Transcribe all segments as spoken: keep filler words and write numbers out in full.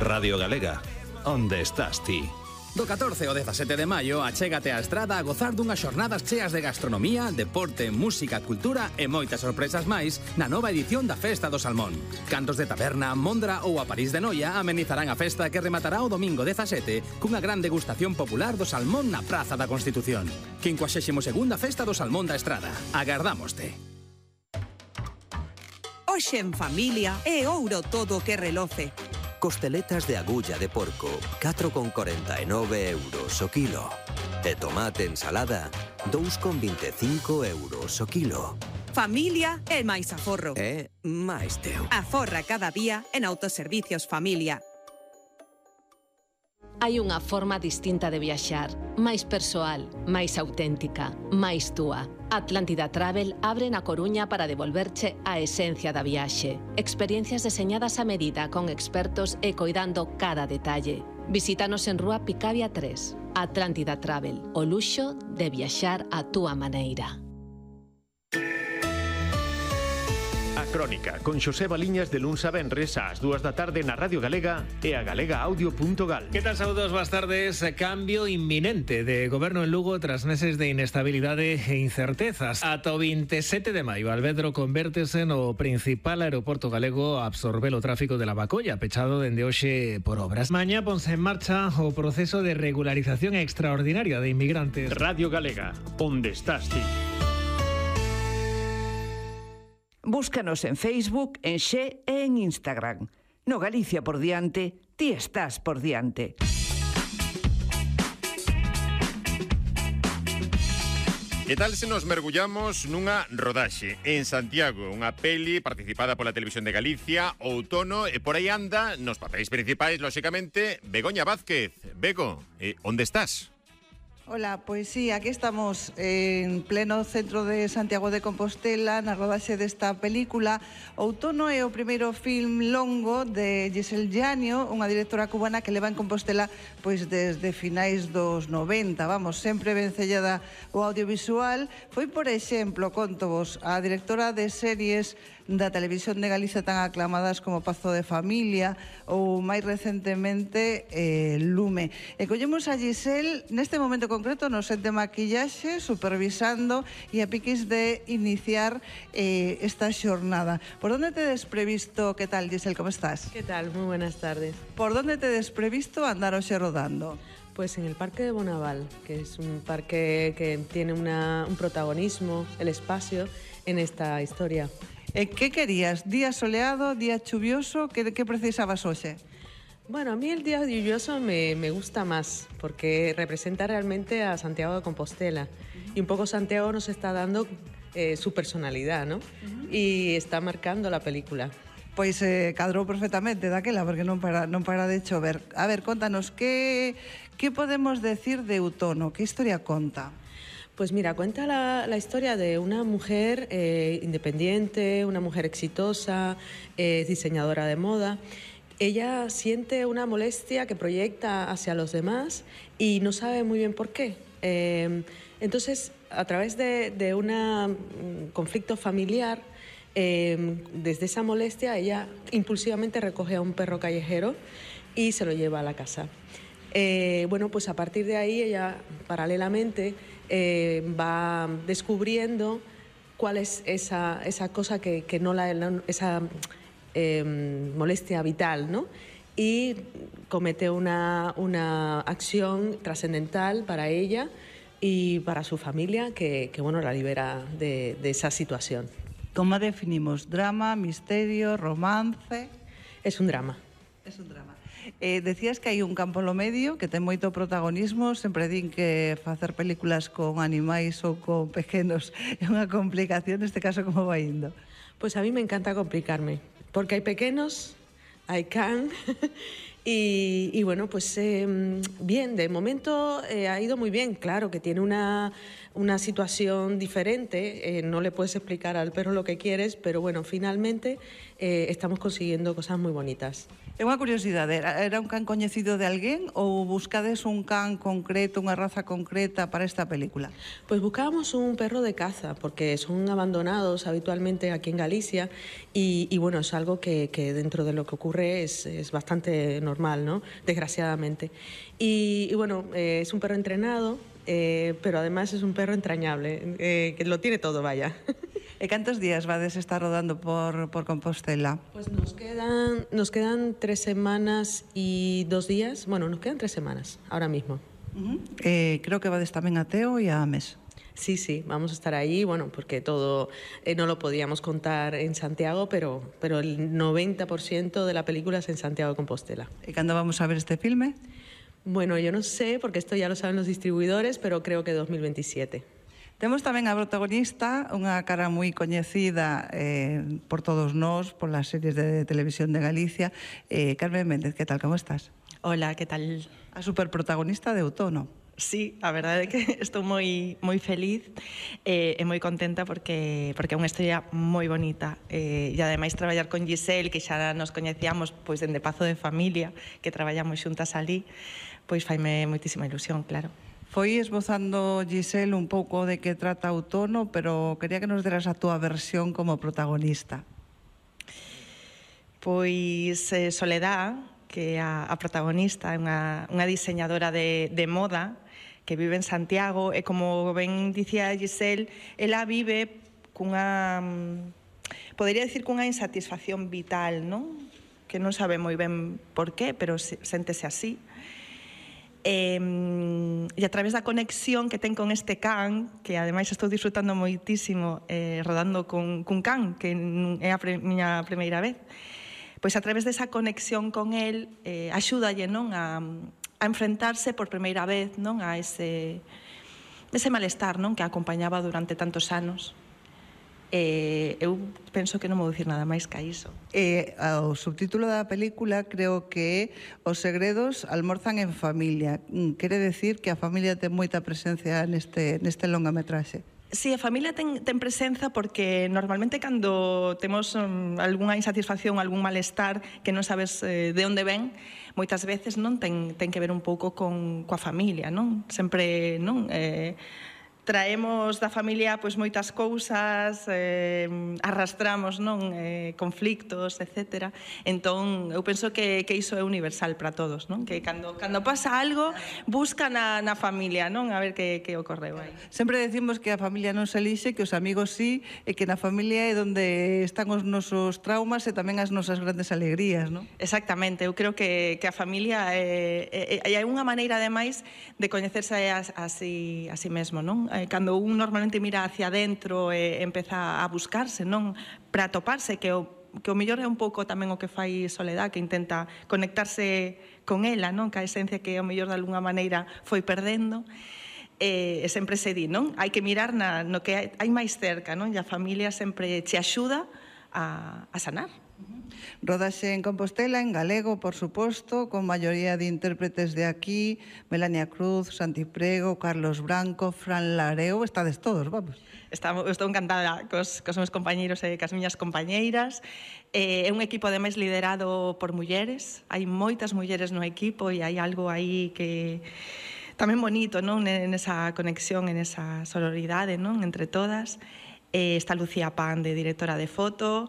Radio Galega, onde estás ti? Do catorce ao dezasete de maio, achégate á Estrada a gozar dunhas xornadas cheas de gastronomía, deporte, música, cultura e moitas sorpresas máis na nova edición da Festa do Salmón. Cantos de taberna, Mondra ou a París de Noia amenizarán a festa que rematará o domingo dezasete cunha gran degustación popular do salmón na Praza da Constitución. quincuagésima segunda Festa do Salmón da Estrada. Agardámoste. Hoxe en familia é ouro todo o que reloce. Costeletas de agulla de porco, catro con corenta e nove euros o kilo. E tomate ensalada, dous con vinte e cinco euros o kilo. Familia é máis aforro. É máis teu. Aforra cada día en Autoservicios Familia. Hai unha forma distinta de viaxar, máis persoal, máis auténtica, máis túa. Atlántida Travel abre na Coruña para devolverche a esencia da viaxe. Experiencias deseñadas a medida con expertos e coidando cada detalle. Visítanos en Rúa Picabia tres. Atlántida Travel, o luxo de viaxar a túa maneira. Crónica, con Xosé Baliñas de luns a venres ás dúas da tarde na Radio Galega e a galega audio punto gal. Que tal, saúdos, boas tardes. Cambio inminente de goberno en Lugo tras meses de inestabilidade e incertezas. Ata o veintesete de maio, Alvedro convértese no principal aeroporto galego a absorber o tráfico de Lavacolla, pechado dende hoxe por obras. Mañá ponse en marcha o proceso de regularización extraordinaria de inmigrantes. Radio Galega, onde estás ti? Búscanos en Facebook, en Xe e en Instagram. No Galicia por diante, ti estás por diante. E tal se nos mergullamos nunha rodaxe en Santiago, unha peli participada pola Televisión de Galicia, Outono, e por aí anda, nos papéis principais, lóxicamente, Begoña Vázquez. Bego, eh, onde estás? Hola, pois sí, aquí estamos en pleno centro de Santiago de Compostela na rodaxe desta película. Outono é o primeiro film longo de Giselle Llanio, unha directora cubana que leva en Compostela pois desde finais dos noventa, vamos, sempre vencellada o audiovisual. Foi, por exemplo, conto vos, a directora de series da Televisión de Galicia tan aclamadas como Pazo de Familia ou máis recentemente eh, Lume. E collemos a Giselle neste momento concreto no set de maquillaxe, supervisando e a piquis de iniciar eh, esta xornada. Por onde te desprevisto, que tal, Giselle, como estás? Que tal, moi buenas tardes. Por onde te desprevisto andar hoxe rodando? Pues en el Parque de Bonaval, que es un parque que tiene una, un protagonismo, el espacio, en esta historia. E que querías? Día soleado, día chuvioso? Que, que precisabas hoxe? Bueno, a mí el día lluvioso me, me gusta más, porque representa realmente a Santiago de Compostela. Uh-huh. Y un poco Santiago nos está dando eh, su personalidad, ¿no? Uh-huh. Y está marcando la película. Pois eh, cadrou perfectamente daquela, porque non para, non para de chover. A ver, contanos, que, que podemos decir de Outono? Que historia conta? Pues mira, cuenta la, la historia de una mujer eh, independiente, una mujer exitosa, eh, diseñadora de moda. Ella siente una molestia que proyecta hacia los demás y no sabe muy bien por qué. Eh, entonces, a través de, de un conflicto familiar, eh, desde esa molestia, ella impulsivamente recoge a un perro callejero y se lo lleva a la casa. Eh, bueno, pues a partir de ahí ella paralelamente eh, va descubriendo cuál es esa, esa cosa que, que no la... esa eh, molestia vital, ¿no? Y comete una, una acción trascendental para ella y para su familia que, que bueno, la libera de, de esa situación. ¿Cómo definimos? ¿Drama, misterio, romance? Es un drama. Es un drama. Eh, decías que hai un campo no medio que ten moito protagonismo. Sempre din que facer películas con animais ou con pequenos é unha complicación. Neste caso, como vai indo? Pues a mí me encanta complicarme, porque hai pequenos, hai can y, y bueno, pues eh, bien, de momento eh, ha ido muy bien. Claro que tiene una, una situación diferente, eh, no le puedes explicar al perro lo que quieres, pero bueno, finalmente eh, estamos consiguiendo cosas moi bonitas. É unha curiosidade, era un can coñecido de alguén ou buscades un can concreto, unha raza concreta para esta película? Pues buscábamos un perro de caza, porque son abandonados habitualmente aquí en Galicia y, y bueno, es algo que, que dentro de lo que ocurre es, es bastante normal, ¿no? Desgraciadamente. Y, y bueno, eh, es un perro entrenado, eh, pero además es un perro entrañable, eh, que lo tiene todo, vaya. E cantos días vades estar rodando por, por Compostela? Pues nos quedan, nos quedan tres semanas y dos días. Bueno, nos quedan tres semanas, ahora mismo. Uh-huh. eh, creo que vades tamén a Teo e a Ames. Sí, sí, vamos a estar ahí, bueno, porque todo eh, no lo podíamos contar en Santiago, pero, pero el noventa por ciento de la película es en Santiago de Compostela. ¿Y cuándo vamos a ver este filme? Bueno, yo no sé, porque esto ya lo saben los distribuidores, pero creo que dos mil veintisiete. Temos tamén a protagonista, unha cara moi coñecida eh, por todos nós, por las series de televisión de Galicia. Eh, Carmen Méndez, que tal, como estás? Hola, que tal? A superprotagonista de Outono. Sí, a verdade é que estou moi moi feliz eh, e moi contenta porque porque é unha historia moi bonita eh, e ademais traballar con Giselle, que xa nos coñecíamos pois dende Pazo de Familia, que traballamos xuntas ali, pois faime moitísima ilusión, claro. Foi esbozando, Giselle, un pouco de que trata Outono, pero quería que nos deras a túa versión como protagonista. Pois eh, Soledad, que é a, a protagonista, é unha, unha diseñadora de, de moda que vive en Santiago, e como ben dicía Giselle, ela vive cunha, podería dicir cunha insatisfacción vital, non? Que non sabe moi ben por qué, pero séntese así. E, e a través da conexión que ten con este can, que ademais estou disfrutando moitísimo eh, rodando con, cun can, que é a pre, miña primeira vez, pois a través desa conexión con el eh, axúdalle, non, a, a enfrentarse por primeira vez, non, a ese, ese malestar, non, que a acompañaba durante tantos anos. Eh, eu penso que non vou dicir nada máis que a iso. Eh, o subtítulo da película creo que Os segredos almorzan en familia. Quere decir que a familia ten moita presencia neste, neste longametraxe. Sí, a familia ten, ten presenza porque normalmente cando temos um, algunha insatisfacción, algún malestar que non sabes eh, de onde ven, moitas veces non ten, ten que ver un pouco con coa familia, non? Sempre, non? Eh, traemos da familia pois moitas cousas, eh, arrastramos, non, eh, conflictos, etcétera. Entón, eu penso que que iso é universal para todos, non? Que cando cando pasa algo, busca na na familia, non? A ver que que ocorreu aí. Sempre decimos que a familia non se elixe, que os amigos sí, e que na familia é onde están os nosos traumas e tamén as nosas grandes alegrías, non? Exactamente, eu creo que que a familia é é, é unha maneira ademais de coñecerse a, a si a si mesmo, non? Cando un normalmente mira hacia adentro e empeza a buscarse, non, para atoparse, que o, que o mellor é un pouco tamén o que fai Soledad, que intenta conectarse con ela, non, ca esencia que o mellor de alguna maneira foi perdendo, e, e sempre se di, non, hai que mirar na, no que hai, hai máis cerca, non, e a familia sempre che axuda a, a sanar. Rodaxe en Compostela, en galego, por suposto, con maioría de intérpretes de aquí, Melania Cruz, Santi Prego, Carlos Branco, Fran Lareo, estades todos, vamos. Estamos, estou encantada cos, cos meus compañeiros e cas miñas compañeiras. Eh, é un equipo ademais liderado por mulleres, hai moitas mulleres no equipo e hai algo aí que tamén bonito, non, nesa conexión, en esa sororidade, non, entre todas. Eh, está Lucía Pan, de directora de foto,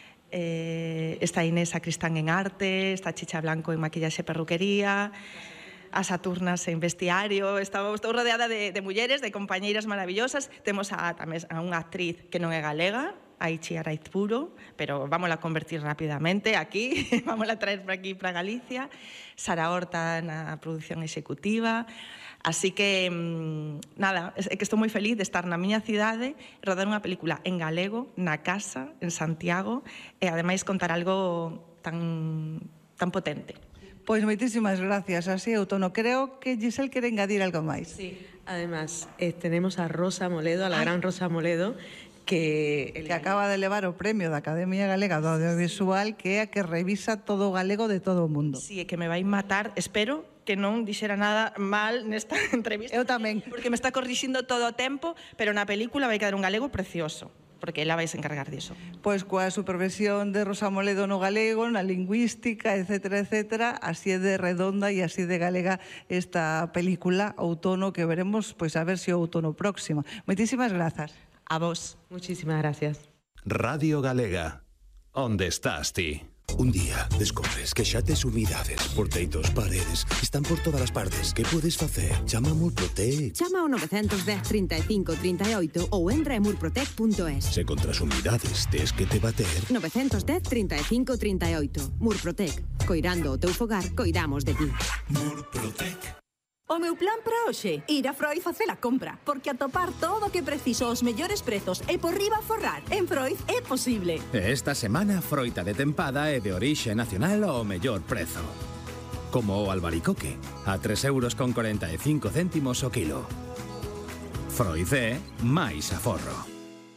Eh, está Inés Sacristán en arte, está Chicha Blanco en maquillaxe e perruquería, a Saturnas en vestiario. Estou, estou rodeada de, de mulleres, de compañeiras maravillosas. Temos a, tamén a unha actriz que non é galega, a Ichi Araizpuro, pero vámola a convertir rapidamente aquí, vámola a traer para aquí, para Galicia. Sara Horta na produción executiva. Así que, nada, é que estou moi feliz de estar na miña cidade, rodar unha película en galego, na casa, en Santiago, e ademais contar algo tan, tan potente. Pois moitísimas gracias, así Outono. Creo que Giselle quere engadir algo máis. Sí, además, eh, tenemos a Rosa Moledo, a la Ay. gran Rosa Moledo, que, el... que acaba de elevar o premio da Academia Galega do Audiovisual, que é a que revisa todo o galego de todo o mundo. Sí, é que me vai matar, espero que non dixera nada mal nesta entrevista. Eu tamén. Porque me está corrixindo todo o tempo, pero na película vai quedar un galego precioso. porque ela vai se encargar diso. Pois coa supervisión de Rosa Moledo no galego, na lingüística, etcétera, etcétera, así de redonda e así de galega esta película Outono, que veremos, pois a ver se o outono próximo. Moitísimas grazas. A vos. Muchísimas gracias. Radio Galega. Onde estás ti? Un día descubres que xa tes humidades por teitos, paredes, están por todas as partes. Que podes facer? Chama a Murprotec. Chama ao nove un cero, trinta e cinco, trinta e oito ou entra en murprotec punto es. Se contra as humidades tes que te bater. nove un cero, trinta e cinco, trinta e oito. Murprotec. Coirando o teu fogar, coidamos de ti. Murprotec. O meu plan para hoxe, ir a Froiz facer a compra, porque atopar todo o que preciso aos mellores prezos e por riba forrar en Froiz é posible. Esta semana, froita de tempada e de orixe nacional ao mellor prezo. Como o albaricoque, a tres euros con cuarenta e cinco céntimos o kilo. Froiz é máis aforro.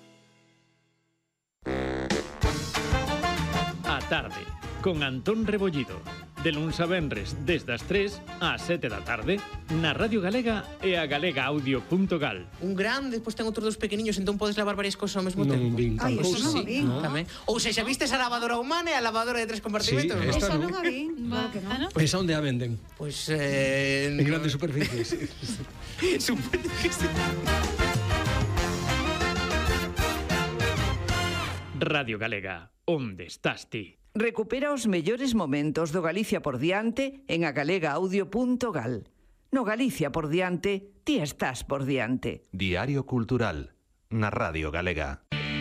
A tarde, con Antón Rebollido. De luns a venres, desde as tres ás sete da tarde, na Radio Galega e a galega audio punto gal. Un grande, despois ten outros dos pequeniños, entón podes lavar varias cousas ao mesmo tempo. Non vin tal cousa. Sí, no. Tamén. Ou sexa, vistes a lavadora humana e a lavadora de tres compartimentos? Sí, esta no. non a vin, claro que non. Pois onde a venden? Pois, eh... En grandes superficies. Supoño que sí. Radio Galega, onde estás ti? Recupera os mellores momentos do Galicia por diante en a galega audio punto gal. No Galicia por diante, ti estás por diante. Diario Cultural, na Radio Galega.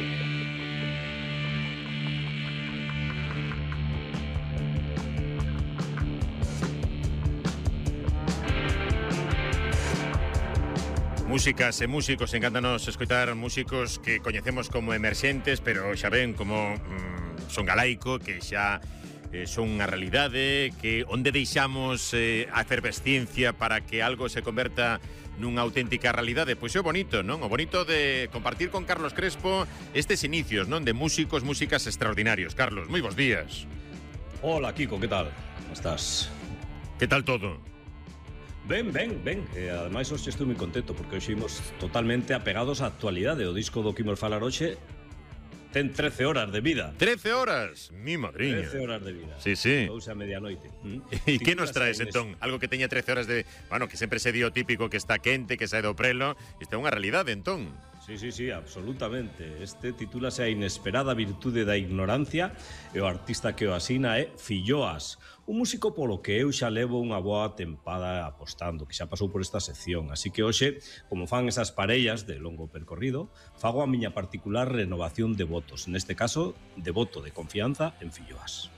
Músicas e músicos, encántanos escoitar músicos que coñecemos como emerxentes, pero xa ven como mm, son galaico, que xa eh, son unha realidade, que onde deixamos eh, a efervesciencia para que algo se converta nunha auténtica realidade. Pois é o bonito, non? O bonito de compartir con Carlos Crespo estes inicios, non? De músicos, músicas extraordinarios. Carlos, moi bons días. Hola, Kiko, que tal? Como estás? Que tal todo? Ben, ben, ben. E ademais hoxe estou moi contento porque hoxe imos totalmente apegados á actualidade. O disco do que imos falar hoxe ten trece horas de vida. trece horas? Mi madriña. trece horas de vida. Sí, sí. doce a medianoite. ¿Mm? E que nos traes, entón? Algo que teña trece horas de... Bueno, que sempre se di o típico que está quente, que sae do prelo. Isto é unha realidade, entón. Sí, sí, sí, absolutamente. Este titúlase A inesperada virtude da ignorancia e o artista que o asina é Filloas, un músico polo que eu xa levo unha boa tempada apostando, que xa pasou por esta sección. Así que hoxe, como fan esas parellas de longo percorrido, fago a miña particular renovación de votos, neste caso, de voto de confianza en Filloas.